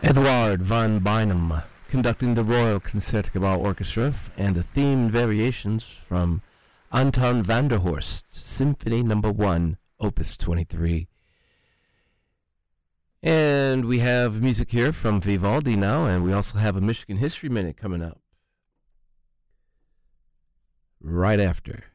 Eduard von Beinum conducting the Royal Concertgebouw Orchestra and the theme variations from Anton van der Horst, Symphony No. 1, Opus 23. And we have music here from Vivaldi now, and we also have a Michigan History Minute coming up right after.